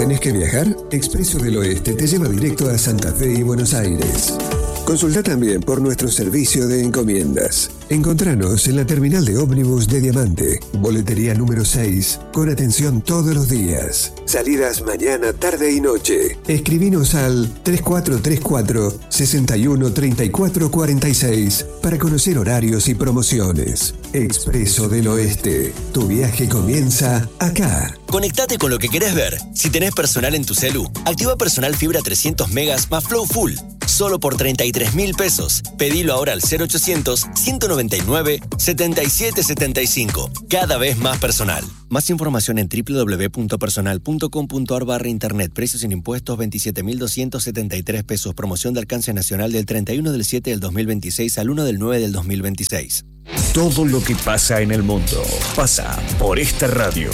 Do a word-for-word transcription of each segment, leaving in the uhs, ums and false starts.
¿Tenés que viajar? Expreso del Oeste te lleva directo a Santa Fe y Buenos Aires. Consulta también por nuestro servicio de encomiendas. Encontranos en la terminal de ómnibus de Diamante, boletería número seis, con atención todos los días. Salidas mañana, tarde y noche. Escribinos al tres cuatro tres cuatro, seis uno tres cuatro cuatro seis para conocer horarios y promociones. Expreso del Oeste. Tu viaje comienza acá. Conectate con lo que querés ver. Si tenés personal en tu celu, activa Personal Fibra trescientos megas más Flow Full. Solo por treinta y tres mil pesos. Pedilo ahora al cero ochocientos, ciento noventa y nueve, setenta y siete setenta y cinco. Cada vez más personal. Más información en doble u doble u doble u punto personal punto com punto a r barra internet. Precios sin impuestos veintisiete mil doscientos setenta y tres pesos. Promoción de alcance nacional del treinta y uno del siete del dos mil veintiséis al uno del nueve del dos mil veintiséis. Todo lo que pasa en el mundo pasa por esta radio.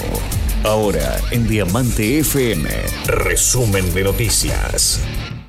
Ahora en Diamante F M. Resumen de noticias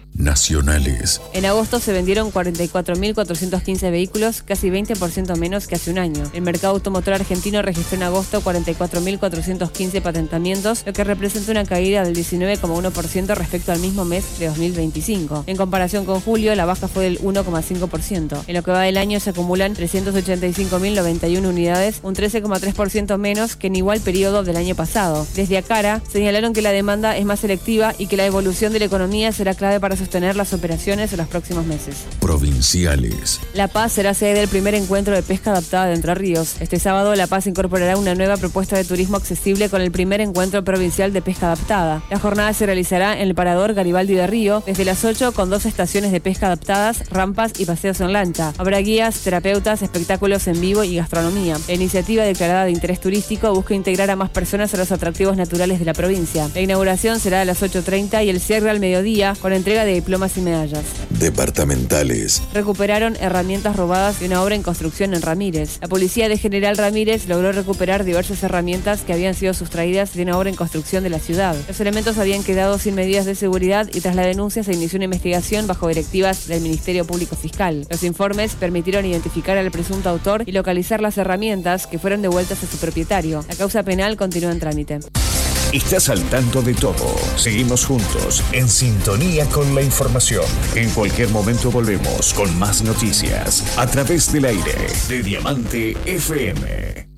nacionales. En agosto se vendieron cuarenta y cuatro mil cuatrocientos quince vehículos, casi veinte por ciento menos que hace un año. El mercado automotor argentino registró en agosto cuarenta y cuatro mil cuatrocientos quince patentamientos, lo que representa una caída del diecinueve coma uno por ciento respecto al mismo mes de dos mil veinticinco. En comparación con julio, la baja fue del uno coma cinco por ciento. En lo que va del año se acumulan trescientos ochenta y cinco mil noventa y uno unidades, un trece coma tres por ciento menos que en igual periodo del año pasado. Desde Acara señalaron que la demanda es más selectiva y que la evolución de la economía será clave para sostener las operaciones en los próximos meses. Provinciales. La Paz será sede del primer encuentro de pesca adaptada de Entre Ríos. Este sábado, La Paz incorporará una nueva propuesta de turismo accesible con el primer encuentro provincial de pesca adaptada. La jornada se realizará en el Parador Garibaldi de Río desde las ocho con dos estaciones de pesca adaptadas, rampas y paseos en lancha. Habrá guías, terapeutas, espectáculos en vivo y gastronomía. La iniciativa declarada de interés turístico busca integrar a más personas a los atractivos naturales de la provincia. La inauguración será a las ocho treinta y el cierre al mediodía con entrega de diplomas y medallas. Departamentales. Recuperaron herramientas robadas de una obra en construcción en Ramírez. La policía de General Ramírez logró recuperar diversas herramientas que habían sido sustraídas de una obra en construcción de la ciudad. Los elementos habían quedado sin medidas de seguridad y tras la denuncia se inició una investigación bajo directivas del Ministerio Público Fiscal. Los informes permitieron identificar al presunto autor y localizar las herramientas que fueron devueltas a su propietario. La causa penal continúa en trámite. Estás al tanto de todo. Seguimos juntos, en sintonía con la información. En cualquier momento volvemos con más noticias a través del aire de Diamante F M.